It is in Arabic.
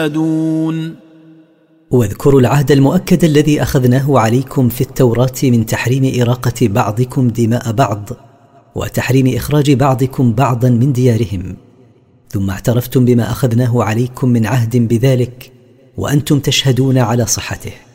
واذكروا العهد المؤكد الذي أخذناه عليكم في التوراة من تحريم إراقة بعضكم دماء بعض وتحريم إخراج بعضكم بعضا من ديارهم، ثم اعترفتم بما أخذناه عليكم من عهد بذلك وأنتم تشهدون على صحته.